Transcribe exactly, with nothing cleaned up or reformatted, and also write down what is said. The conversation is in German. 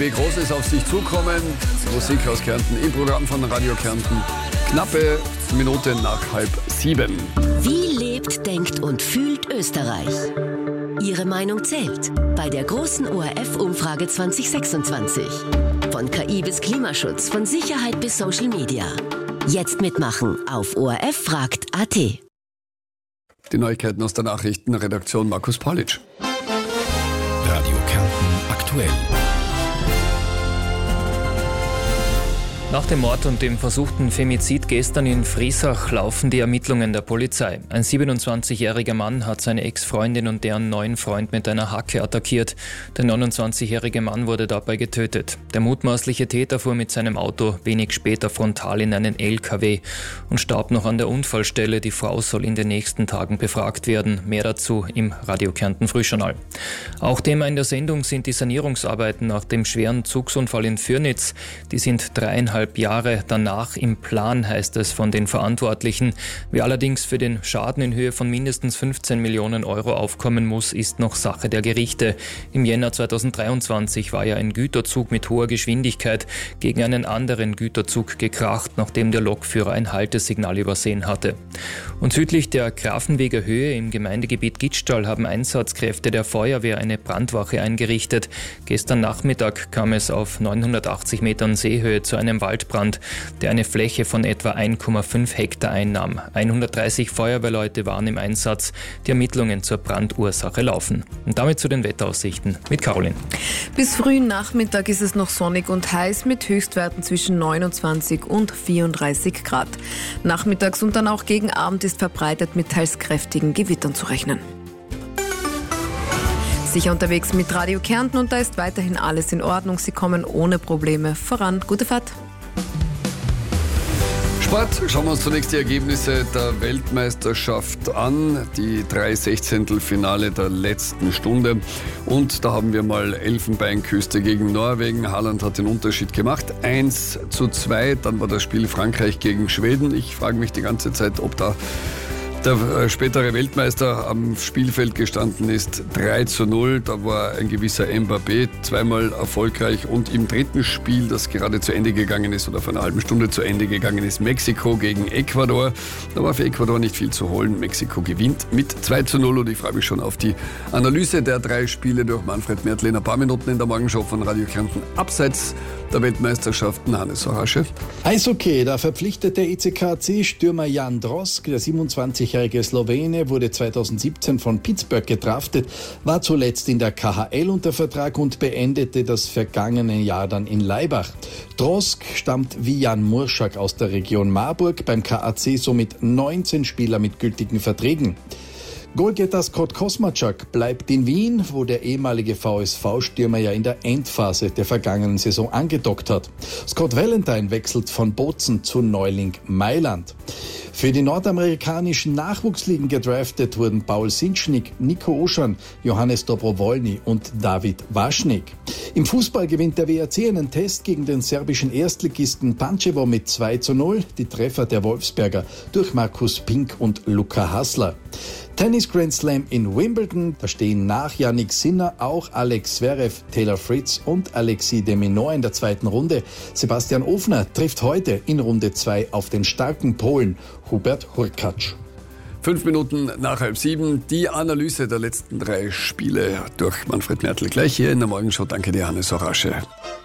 Wie groß ist auf sich zukommen? Musik aus Kärnten im Programm von Radio Kärnten. Knappe Minute nach halb sieben. Wie lebt, denkt und fühlt Österreich? Ihre Meinung zählt bei der großen O R F-Umfrage zwanzig sechsundzwanzig. Von K I bis Klimaschutz, von Sicherheit bis Social Media. Jetzt mitmachen auf O R F fragt punkt a t. Die Neuigkeiten aus der Nachrichtenredaktion Markus Paulitsch. Radio Kärnten aktuell. Nach dem Mord und dem versuchten Femizid gestern in Friesach laufen die Ermittlungen der Polizei. Ein siebenundzwanzigjähriger Mann hat seine Ex-Freundin und deren neuen Freund mit einer Hacke attackiert. Der neunundzwanzigjährige Mann wurde dabei getötet. Der mutmaßliche Täter fuhr mit seinem Auto wenig später frontal in einen L K W und starb noch an der Unfallstelle. Die Frau soll in den nächsten Tagen befragt werden. Mehr dazu im Radio Kärnten Frühjournal. Auch Thema in der Sendung sind die Sanierungsarbeiten nach dem schweren Zugsunfall in Fürnitz. Die sind dreieinhalb Jahre danach im Plan, heißt es von den Verantwortlichen. Wer allerdings für den Schaden in Höhe von mindestens fünfzehn Millionen Euro aufkommen muss, ist noch Sache der Gerichte. Im Jänner zweitausenddreiundzwanzig war ja ein Güterzug mit hoher Geschwindigkeit gegen einen anderen Güterzug gekracht, nachdem der Lokführer ein Haltesignal übersehen hatte. Und südlich der Grafenweger Höhe im Gemeindegebiet Gittstall haben Einsatzkräfte der Feuerwehr eine Brandwache eingerichtet. Gestern Nachmittag kam es auf neunhundertachtzig Metern Seehöhe zu einem Waldbrand, der eine Fläche von etwa eins Komma fünf Hektar einnahm. hundertdreißig Feuerwehrleute waren im Einsatz. Die Ermittlungen zur Brandursache laufen. Und damit zu den Wetteraussichten mit Caroline. Bis frühen Nachmittag ist es noch sonnig und heiß mit Höchstwerten zwischen neunundzwanzig und vierunddreißig Grad. Nachmittags und dann auch gegen Abend ist verbreitet mit teils kräftigen Gewittern zu rechnen. Sicher unterwegs mit Radio Kärnten und da ist weiterhin alles in Ordnung. Sie kommen ohne Probleme voran. Gute Fahrt. Sport, schauen wir uns zunächst die Ergebnisse der Weltmeisterschaft an. Die drei Sechzehntelfinale der letzten Stunde. Und da haben wir mal Elfenbeinküste gegen Norwegen. Haaland hat den Unterschied gemacht. eins zu zwei, dann war das Spiel Frankreich gegen Schweden. Ich frage mich die ganze Zeit, ob da der spätere Weltmeister am Spielfeld gestanden ist. drei zu null, da war ein gewisser Mbappé zweimal erfolgreich. Und im dritten Spiel, das gerade zu Ende gegangen ist oder vor einer halben Stunde zu Ende gegangen ist, Mexiko gegen Ecuador. Da war für Ecuador nicht viel zu holen. Mexiko gewinnt mit zwei zu null und ich freue mich schon auf die Analyse der drei Spiele durch Manfred Mertl in ein paar Minuten in der Morgenshow von Radio Kärnten. Abseits der Weltmeisterschaften, Hannes Sorasche. Eishockey, der verpflichtete E C K C-Stürmer Jan Drosk, der siebenundzwanzigjährige Slowene, wurde zweitausendsiebzehn von Pittsburgh gedraftet, war zuletzt in der K H L unter Vertrag und beendete das vergangene Jahr dann in Laibach. Drosk stammt wie Jan Murschak aus der Region Marburg, beim K A C somit neunzehn Spieler mit gültigen Verträgen. Goalgetter Scott Kosmachak bleibt in Wien, wo der ehemalige V S V-Stürmer ja in der Endphase der vergangenen Saison angedockt hat. Scott Valentine wechselt von Bozen zu Neuling Mailand. Für die nordamerikanischen Nachwuchsligen gedraftet wurden Paul Sinčnik, Nico Oschan, Johannes Dobrowolny und David Waschnik. Im Fußball gewinnt der W R C einen Test gegen den serbischen Erstligisten Pančevo mit zwei zu null. Die Treffer der Wolfsberger durch Markus Pink und Luka Hassler. Tennis Grand Slam in Wimbledon, da stehen nach Jannik Sinner auch Alex Zverev, Taylor Fritz und Alexis de Minaur in der zweiten Runde. Sebastian Ofner trifft heute in Runde zwei auf den starken Polen Hubert Hurkacz. Fünf Minuten nach halb sieben, die Analyse der letzten drei Spiele durch Manfred Mertl. Gleich hier in der Morgenshow. Danke dir, Hannes Sorasche.